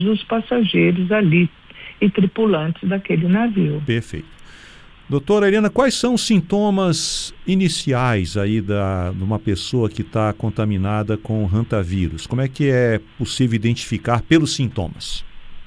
os passageiros ali e tripulantes daquele navio. Perfeito. Doutora Helena, quais são os sintomas iniciais aí de uma pessoa que está contaminada com hantavírus? Como é que é possível identificar pelos sintomas?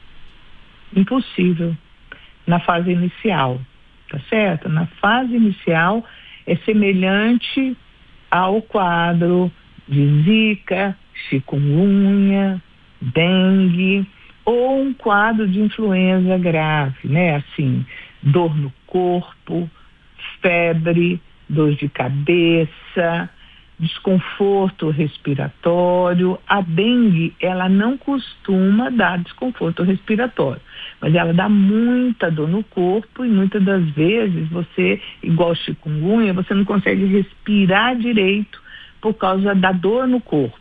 Impossível na fase inicial, tá certo? Na fase inicial é semelhante ao quadro de zika, chikungunya, dengue ou um quadro de influenza grave, né? Assim, dor no corpo, febre, dor de cabeça, desconforto respiratório. A dengue, ela não costuma dar desconforto respiratório, mas ela dá muita dor no corpo e muitas das vezes você, igual chikungunya, você não consegue respirar direito por causa da dor no corpo.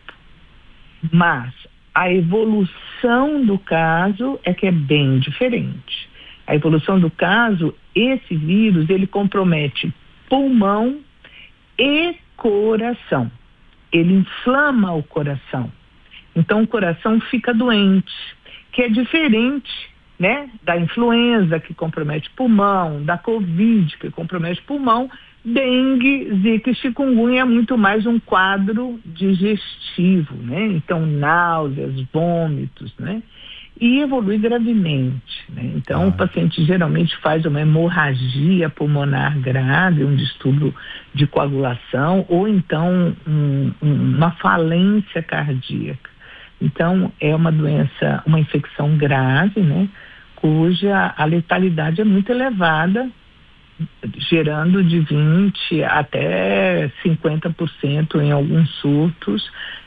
Mas a evolução do caso é que é bem diferente. A evolução do caso, esse vírus, ele compromete pulmão e coração. Ele inflama o coração. Então o coração fica doente, que é diferente, né, da influenza, que compromete pulmão, da Covid, que compromete pulmão. Dengue, zika e chikungunya é muito mais um quadro digestivo, né? Então náuseas, vômitos, né? E evolui gravemente, né? Então o paciente geralmente faz uma hemorragia pulmonar grave, um distúrbio de coagulação ou então uma falência cardíaca. Então é uma doença, uma infecção grave, né? Cuja a letalidade é muito elevada, gerando de 20% até 50% em alguns surtos,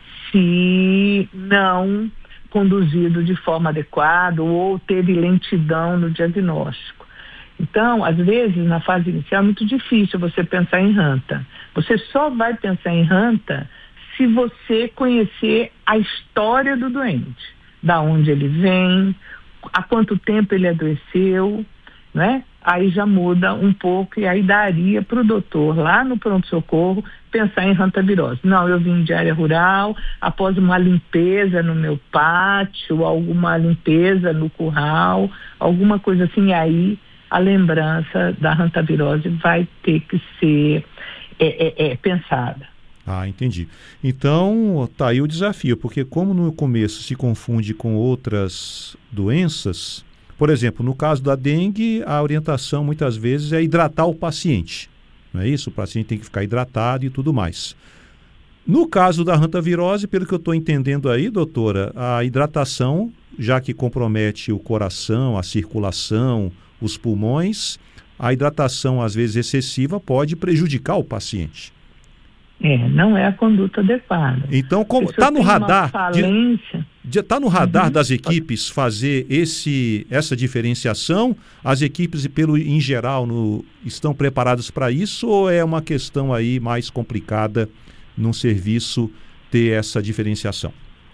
se não conduzido de forma adequada ou teve lentidão no diagnóstico. Então, às vezes, na fase inicial é muito difícil você pensar em hanta. Você só vai pensar em hanta se você conhecer a história do doente, da onde ele vem, há quanto tempo ele adoeceu, né? Aí já muda um pouco e aí daria para o doutor lá no pronto-socorro pensar em hantavirose. Não, eu vim de área rural, após uma limpeza no meu pátio, alguma limpeza no curral, alguma coisa assim, e aí a lembrança da hantavirose vai ter que ser pensada. Ah, entendi. Então, tá aí o desafio, porque como no começo se confunde com outras doenças, por exemplo, no caso da dengue, a orientação muitas vezes é hidratar o paciente. Não é isso? O paciente tem que ficar hidratado e tudo mais. No caso da hantavirose, pelo que eu estou entendendo aí, doutora, a hidratação, já que compromete o coração, a circulação, os pulmões, a hidratação, às vezes excessiva, pode prejudicar o paciente. Não é a conduta adequada. Então, como está no radar, está no radar das equipes fazer essa diferenciação? As equipes, em geral, estão preparadas para isso ou é uma questão aí mais complicada num serviço ter essa diferenciação?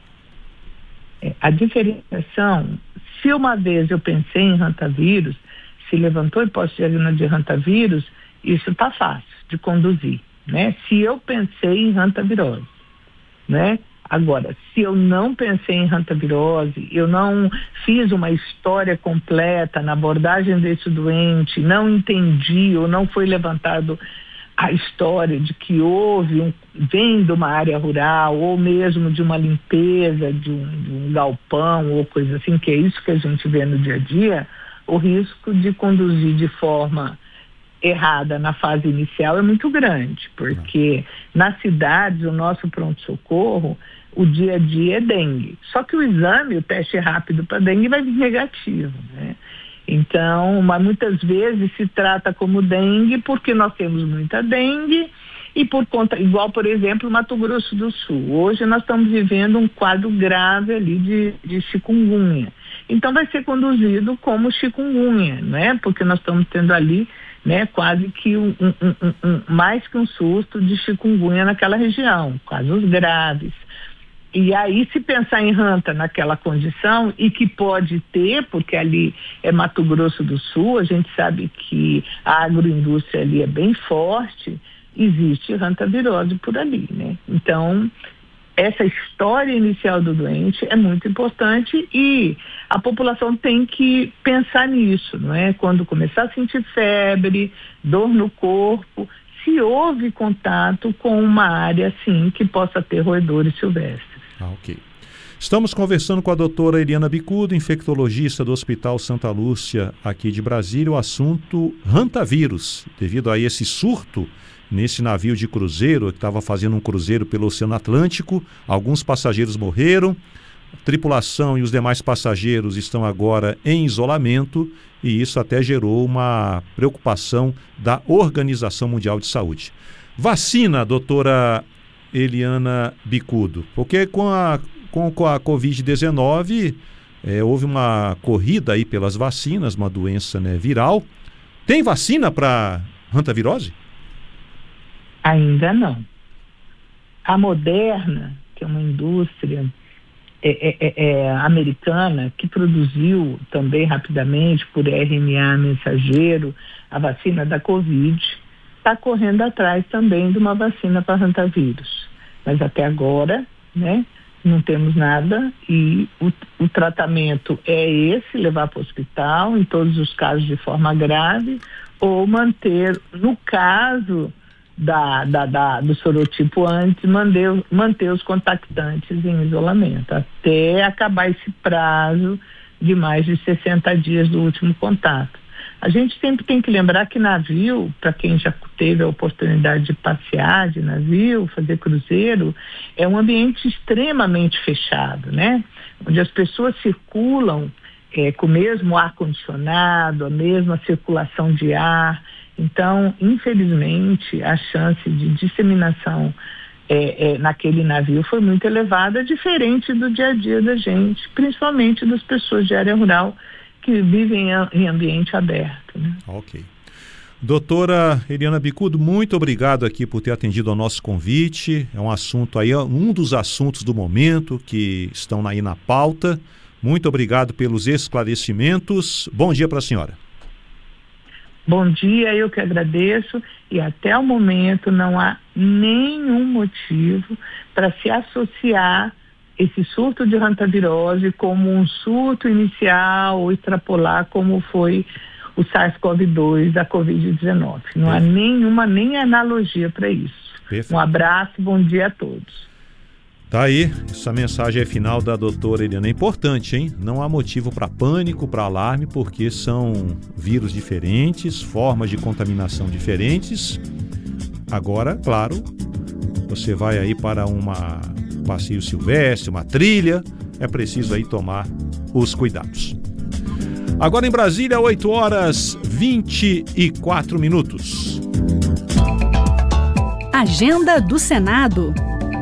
A diferenciação, se uma vez eu pensei em hantavírus, se levantou hipótese de hantavírus, isso está fácil de conduzir, né? Se eu pensei em hantavirose, né? Agora, se eu não pensei em hantavirose, eu não fiz uma história completa na abordagem desse doente, não entendi ou não foi levantado a história de que vem de uma área rural ou mesmo de uma limpeza de um galpão ou coisa assim, que é isso que a gente vê no dia a dia, o risco de conduzir de forma errada na fase inicial é muito grande, porque nas cidades, o nosso pronto-socorro, o dia a dia é dengue. Só que o exame, o teste rápido para dengue vai vir negativo, né? Então, mas muitas vezes se trata como dengue porque nós temos muita dengue e por conta, igual por exemplo, Mato Grosso do Sul. Hoje nós estamos vivendo um quadro grave ali de chikungunya. Então vai ser conduzido como chikungunya, né? Porque nós estamos tendo ali, né, quase que mais que um surto de chikungunya naquela região, casos graves. E aí, se pensar em hanta naquela condição, e que pode ter, porque ali é Mato Grosso do Sul, a gente sabe que a agroindústria ali é bem forte, existe hantavirose por ali, né? Então, essa história inicial do doente é muito importante e a população tem que pensar nisso, não é? Quando começar a sentir febre, dor no corpo, se houve contato com uma área, assim, que possa ter roedores silvestres. Ok. Estamos conversando com a doutora Eliana Bicudo, infectologista do Hospital Santa Lúcia, aqui de Brasília, o assunto hantavírus, devido a esse surto nesse navio de cruzeiro, que estava fazendo um cruzeiro pelo Oceano Atlântico. Alguns passageiros morreram, a tripulação e os demais passageiros estão agora em isolamento, e isso até gerou uma preocupação da Organização Mundial de Saúde. Vacina, doutora Eliana Bicudo, porque com a Covid-19 houve uma corrida aí pelas vacinas, uma doença, né, viral. Tem vacina para hantavirose? Ainda não. A Moderna, que é uma indústria americana, que produziu também rapidamente por RNA mensageiro a vacina da Covid, está correndo atrás também de uma vacina para hantavírus. Mas até agora, né, não temos nada, e o tratamento é esse, levar para o hospital, em todos os casos de forma grave, ou manter, no caso do sorotipo antes, manter os contactantes em isolamento, até acabar esse prazo de mais de 60 dias do último contato. A gente sempre tem que lembrar que navio, para quem já teve a oportunidade de passear de navio, fazer cruzeiro, é um ambiente extremamente fechado, né? Onde as pessoas circulam com o mesmo ar-condicionado, a mesma circulação de ar. Então, infelizmente, a chance de disseminação naquele navio foi muito elevada, diferente do dia a dia da gente, principalmente das pessoas de área rural que vivem em ambiente aberto, né? Ok. Doutora Eliana Bicudo, muito obrigado aqui por ter atendido ao nosso convite. É um assunto aí, um dos assuntos do momento que estão aí na pauta. Muito obrigado pelos esclarecimentos. Bom dia para a senhora. Bom dia, eu que agradeço, e até o momento não há nenhum motivo para se associar esse surto de hantavirose como um surto inicial ou extrapolar como foi o SARS-CoV-2 da Covid-19. Não há nem analogia para isso. Perfeito. Um abraço, bom dia a todos. Tá aí, essa mensagem é final da doutora Eliana. É importante, hein? Não há motivo para pânico, para alarme, porque são vírus diferentes, formas de contaminação diferentes. Agora, claro, você vai aí para um passeio silvestre, uma trilha, é preciso aí tomar os cuidados. Agora em Brasília, 8h24. Agenda do Senado.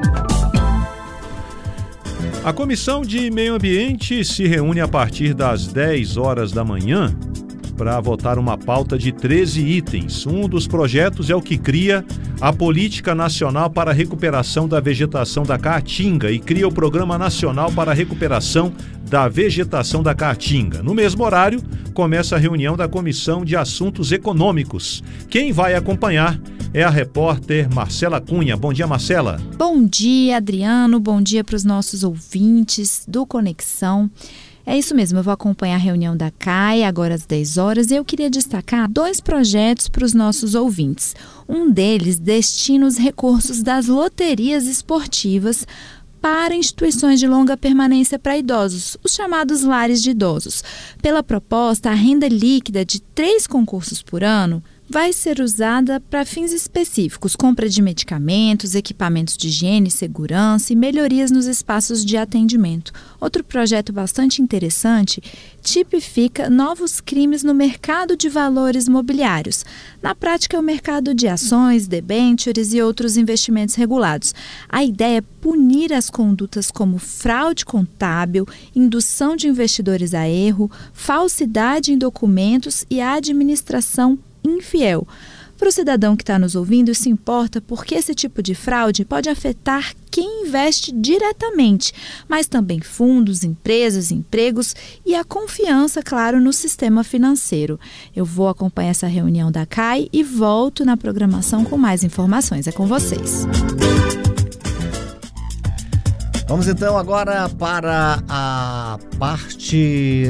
A Comissão de Meio Ambiente se reúne a partir das 10 horas da manhã para votar uma pauta de 13 itens. Um dos projetos é o que cria a Política Nacional para a Recuperação da Vegetação da Caatinga e cria o Programa Nacional para a Recuperação da Vegetação da Caatinga. No mesmo horário, começa a reunião da Comissão de Assuntos Econômicos. Quem vai acompanhar é a repórter Marcela Cunha. Bom dia, Marcela. Bom dia, Adriano. Bom dia para os nossos ouvintes do Conexão. É isso mesmo, eu vou acompanhar a reunião da CAI agora às 10 horas e eu queria destacar 2 projetos para os nossos ouvintes. Um deles destina os recursos das loterias esportivas para instituições de longa permanência para idosos, os chamados lares de idosos. Pela proposta, a renda líquida de 3 concursos por ano vai ser usada para fins específicos, compra de medicamentos, equipamentos de higiene, segurança e melhorias nos espaços de atendimento. Outro projeto bastante interessante tipifica novos crimes no mercado de valores mobiliários. Na prática, é o mercado de ações, debêntures e outros investimentos regulados. A ideia é punir as condutas como fraude contábil, indução de investidores a erro, falsidade em documentos e a administração infiel. Para o cidadão que está nos ouvindo, isso importa porque esse tipo de fraude pode afetar quem investe diretamente, mas também fundos, empresas, empregos e a confiança, claro, no sistema financeiro. Eu vou acompanhar essa reunião da CAI e volto na programação com mais informações. É com vocês. Vamos então agora para a parte